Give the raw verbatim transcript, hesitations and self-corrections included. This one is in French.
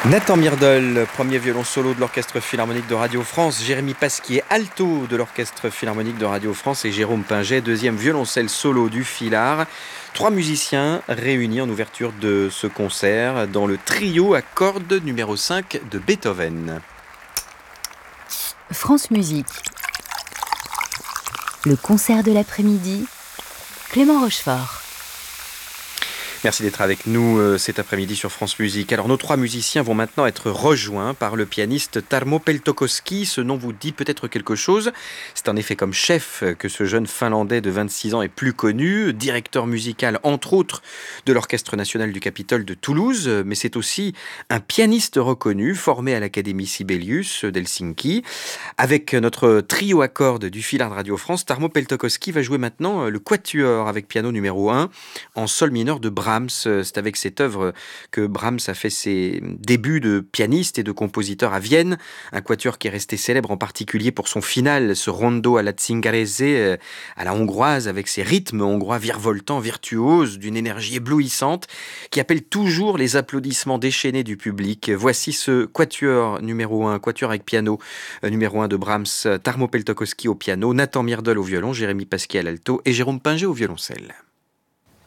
Nathan Myrdal, premier violon solo de l'Orchestre Philharmonique de Radio France, Jérémy Pasquier, alto de l'Orchestre Philharmonique de Radio France et Jérôme Pinget, deuxième violoncelle solo du Philhar. Trois musiciens réunis en ouverture de ce concert dans le trio à cordes numéro cinq de Beethoven. France Musique. Le concert de l'après-midi, Clément Rochefort. Merci d'être avec nous euh, cet après-midi sur France Musique. Alors nos trois musiciens vont maintenant être rejoints par le pianiste Tarmo Peltokoski. Ce nom vous dit peut-être quelque chose. C'est en effet comme chef que ce jeune Finlandais de vingt-six ans est plus connu, directeur musical entre autres de l'Orchestre National du Capitole de Toulouse, mais c'est aussi un pianiste reconnu formé à l'Académie Sibelius d'Helsinki. Avec notre trio à cordes du Philhar de Radio France, Tarmo Peltokoski va jouer maintenant le quatuor avec piano numéro un en sol mineur de Brahms. C'est avec cette œuvre que Brahms a fait ses débuts de pianiste et de compositeur à Vienne, un quatuor qui est resté célèbre en particulier pour son final, ce rondo à la zingarese, à la hongroise, avec ses rythmes hongrois virevoltants, virtuoses, d'une énergie éblouissante, qui appelle toujours les applaudissements déchaînés du public. Voici ce quatuor numéro un, quatuor avec piano numéro un de Brahms, Tarmo Peltokoski au piano, Nathan Myrdal au violon, Jérémy Pasquier à l'alto et Jérôme Pinget au violoncelle.